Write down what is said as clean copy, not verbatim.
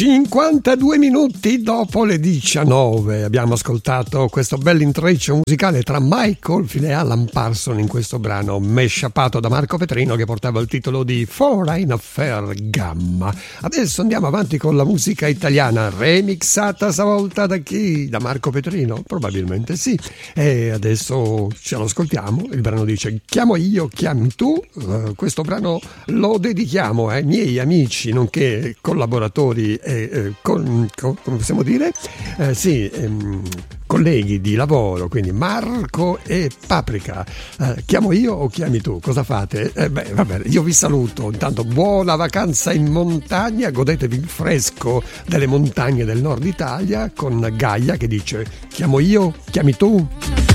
52 minuti dopo le 19 abbiamo ascoltato questo bell'intreccio musicale tra Michael Fine e Alan Parsons in questo brano mesciapato da Marco Petrino che portava il titolo di Foreign Affair Gamma. Adesso andiamo avanti con la musica italiana remixata stavolta da chi? Da Marco Petrino? Probabilmente sì. E adesso ce lo ascoltiamo. Il brano dice chiamo io, chiami tu. Questo brano lo dedichiamo ai miei amici nonché collaboratori come possiamo dire? Colleghi di lavoro, quindi Marco e Paprika. Chiamo io o chiami tu? Cosa fate? Vabbè, io vi saluto. Intanto buona vacanza in montagna, godetevi il fresco delle montagne del nord Italia con Gaia che dice chiamo io, chiami tu.